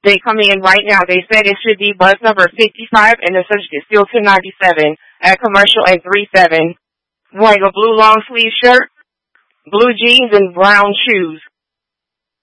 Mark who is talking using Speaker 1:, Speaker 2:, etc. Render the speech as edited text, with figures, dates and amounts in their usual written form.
Speaker 1: They come in right now. They said it should be bus number 55, and the subject is still 297 at commercial at 37. Wearing a blue long sleeve shirt, blue jeans, and brown shoes.